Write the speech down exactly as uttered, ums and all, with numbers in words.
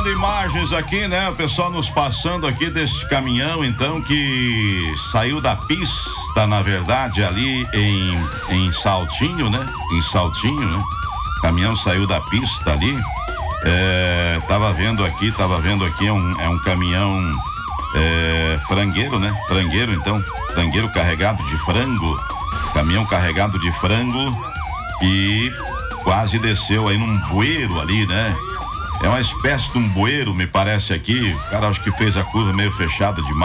vendo imagens aqui, né? O pessoal nos passando aqui deste caminhão, então, que saiu da pista, na verdade, ali em, em Saltinho, né? Em Saltinho, né? O caminhão saiu da pista ali. É, tava vendo aqui, tava vendo aqui, é um, é um caminhão é, frangueiro, né? Frangueiro, então, frangueiro carregado de frango. Caminhão carregado de frango e quase desceu aí num bueiro ali, né? É uma espécie de um bueiro, me parece aqui. O cara acho que fez a curva meio fechada demais.